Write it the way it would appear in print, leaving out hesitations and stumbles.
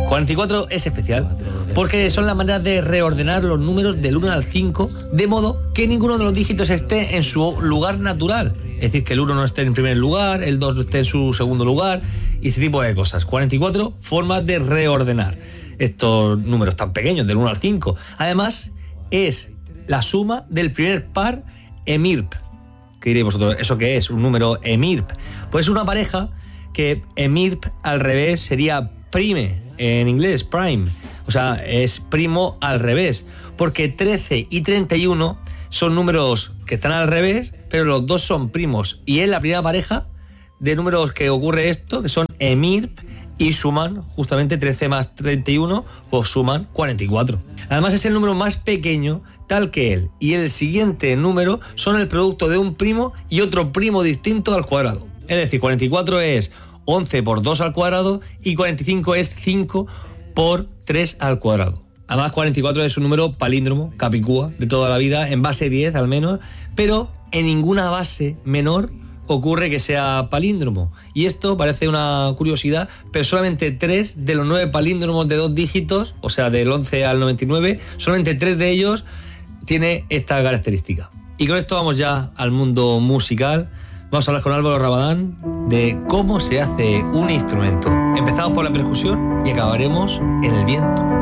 44 es especial porque son la manera de reordenar los números del 1 al 5 de modo que ninguno de los dígitos esté en su lugar natural. Es decir, que el 1 no esté en primer lugar, el 2 no esté en su segundo lugar y este tipo de cosas. 44 formas de reordenar estos números tan pequeños, del 1 al 5. Además, es la suma del primer par EMIRP. ¿Qué diréis vosotros? ¿Eso qué es? ¿Un número EMIRP? Pues es una pareja que EMIRP al revés sería prime, en inglés, prime. O sea, es primo al revés. Porque 13 y 31 son números que están al revés, pero los dos son primos. Y es la primera pareja de números que ocurre esto, que son EMIRP, y suman justamente 13 más 31, pues suman 44. Además es el número más pequeño tal que él, y el siguiente número son el producto de un primo y otro primo distinto al cuadrado. Es decir, 44 es 11 por 2 al cuadrado y 45 es 5 por 3 al cuadrado. Además 44 es un número palíndromo, capicúa, de toda la vida, en base 10 al menos, pero en ninguna base menor ocurre que sea palíndromo. Y esto parece una curiosidad, pero solamente 3 de los 9 palíndromos de 2 dígitos, o sea, del 11 al 99, solamente 3 de ellos tiene esta característica. Y con esto vamos ya al mundo musical. Vamos a hablar con Álvaro Rabadán de cómo se hace un instrumento. Empezamos por la percusión y acabaremos en el viento.